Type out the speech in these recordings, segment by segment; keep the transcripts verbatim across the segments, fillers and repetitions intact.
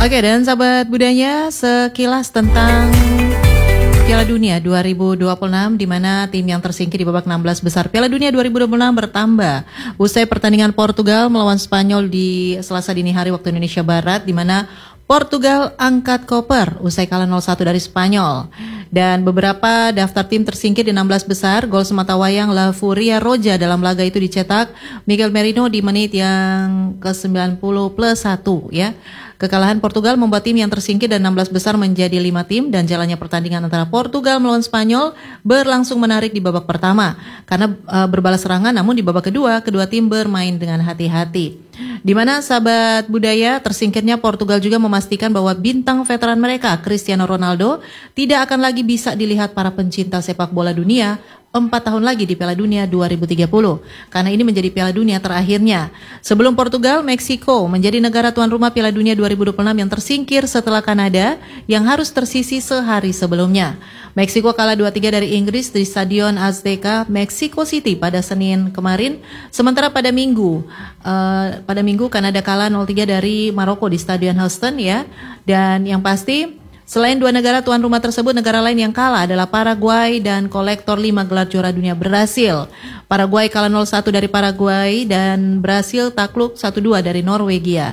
Oke, dan sahabat budaya, sekilas tentang Piala Dunia dua ribu dua puluh enam, di mana tim yang tersingkir di babak enam belas besar Piala Dunia dua ribu dua puluh enam bertambah usai pertandingan Portugal melawan Spanyol di Selasa dini hari waktu Indonesia Barat, di mana Portugal angkat koper usai kalah nol satu dari Spanyol. Dan beberapa daftar tim tersingkir di enam belas besar, gol sematawayang La Furia Roja dalam laga itu dicetak Miguel Merino di menit yang ke sembilan puluh plus satu ya. Kekalahan Portugal membuat tim yang tersingkir dan enam belas besar menjadi lima tim, dan jalannya pertandingan antara Portugal melawan Spanyol berlangsung menarik di babak pertama karena uh, berbalas serangan, namun di babak kedua kedua tim bermain dengan hati-hati. Di mana sahabat budaya, tersingkirnya Portugal juga memastikan bahwa bintang veteran mereka Cristiano Ronaldo tidak akan lagi bisa dilihat para pencinta sepak bola dunia empat tahun lagi di Piala Dunia dua ribu tiga puluh, karena ini menjadi Piala Dunia terakhirnya. Sebelum Portugal, Meksiko menjadi negara tuan rumah Piala Dunia dua ribu dua puluh enam yang tersingkir setelah Kanada yang harus tersisih sehari sebelumnya. Meksiko kalah dua tiga dari Inggris di Stadion Azteca, Mexico City pada Senin kemarin. Sementara pada Minggu, uh, pada Minggu Kanada kalah nol tiga dari Maroko di Stadion Houston ya. Dan yang pasti, selain dua negara tuan rumah tersebut, negara lain yang kalah adalah Paraguay dan kolektor lima gelar juara dunia Brasil. Paraguay kalah nol satu dari Paraguay dan Brasil takluk satu dua dari Norwegia.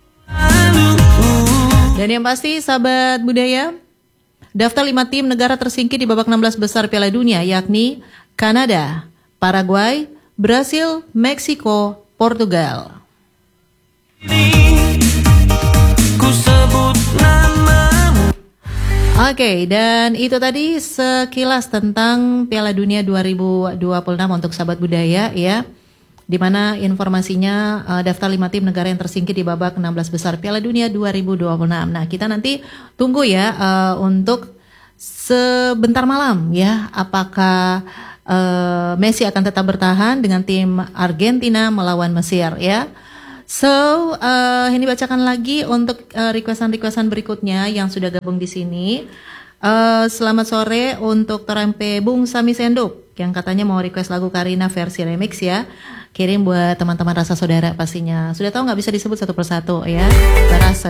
Dan yang pasti sahabat budaya, daftar lima tim negara tersingkir di babak enam belas besar Piala Dunia yakni Kanada, Paraguay, Brasil, Meksiko, Portugal. Oke, okay, dan itu tadi sekilas tentang Piala Dunia dua ribu dua puluh enam untuk sahabat budaya ya, di mana informasinya uh, daftar lima tim negara yang tersingkir di babak enam belas besar Piala Dunia dua ribu dua puluh enam. Nah, kita nanti tunggu ya uh, untuk sebentar malam ya, apakah uh, Messi akan tetap bertahan dengan tim Argentina melawan Mesir ya. So, uh, ini bacakan lagi untuk uh, requestan-requestan berikutnya yang sudah gabung di sini. Uh, selamat sore untuk Terempe Bung Sami Senduk yang katanya mau request lagu Karina versi remix ya. Kirim buat teman-teman rasa saudara pastinya. Sudah tahu nggak bisa disebut satu persatu ya. Rasa